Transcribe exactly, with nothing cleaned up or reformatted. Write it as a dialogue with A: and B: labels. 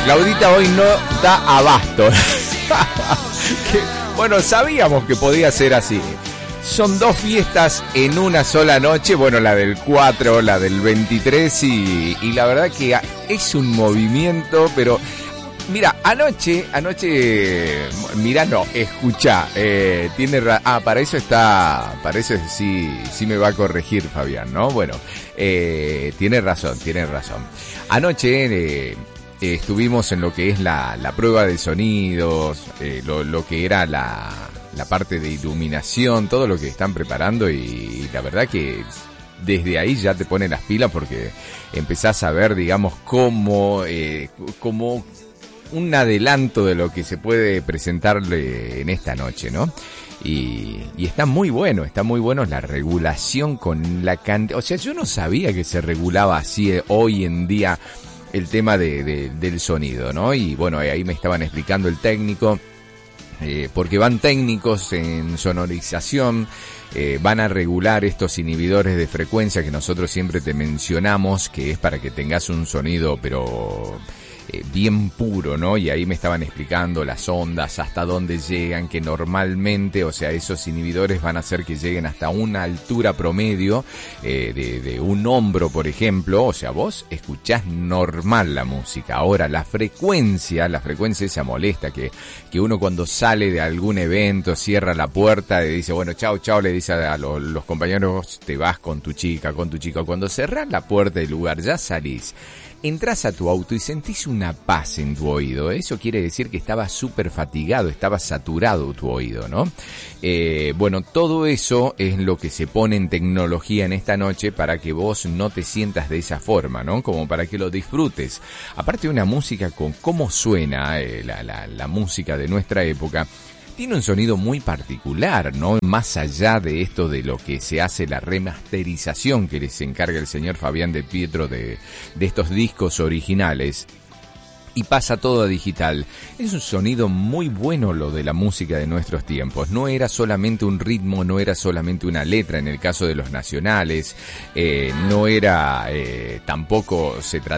A: Claudita hoy no da abasto. Que, bueno, sabíamos que podía ser así. Son dos fiestas en una sola noche, bueno, la del cuatro, la del veintitrés y, y la verdad que es un movimiento, pero mira, anoche, anoche, mira, no, escuchá, eh, tiene, ra- ah, para eso está, para eso sí, sí me va a corregir Fabián, ¿no? Bueno, eh, tiene razón, tiene razón. Anoche, eh, Eh, estuvimos en lo que es la, la prueba de sonidos, eh, lo, lo que era la, la parte de iluminación, todo lo que están preparando y, y la verdad que desde ahí ya te pone las pilas porque empezás a ver, digamos, cómo, eh, como un adelanto de lo que se puede presentarle en esta noche, ¿no? Y, y está muy bueno, está muy bueno la regulación con la cantidad. O sea, yo no sabía que se regulaba así eh, hoy en día el tema de, de, del sonido, ¿no? Y bueno, ahí me estaban explicando el técnico, eh, porque van técnicos en sonorización, eh, van a regular estos inhibidores de frecuencia que nosotros siempre te mencionamos, que es para que tengas un sonido, pero eh, bien puro, ¿no? Y ahí me estaban explicando las ondas, hasta dónde llegan, que normalmente, o sea, esos inhibidores van a hacer que lleguen hasta una altura promedio eh, de, de un hombro, por ejemplo. O sea, vos escuchás normal la música. Ahora, la frecuencia, la frecuencia esa molesta, que, que uno cuando sale de algún evento, cierra la puerta y dice, bueno, chao, chao, le dice a los, los compañeros, te vas con tu chica, con tu chico. Cuando cerrás la puerta del lugar, ya salís, entrás a tu auto y sentís una paz en tu oído. Eso quiere decir que estaba súper fatigado, estaba saturado tu oído, ¿no? Eh, bueno, todo eso es lo que se pone en tecnología en esta noche para que vos no te sientas de esa forma, ¿no? Como para que lo disfrutes. Aparte de una música con cómo suena eh, la, la, la música de nuestra época, tiene un sonido muy particular, ¿no? Más allá de esto de lo que se hace la remasterización que les encarga el señor Fabián de Pietro de, de estos discos originales, y pasa todo a digital. Es un sonido muy bueno lo de la música de nuestros tiempos. No era solamente un ritmo, no era solamente una letra en el caso de los nacionales, eh, no era, eh, tampoco se trataba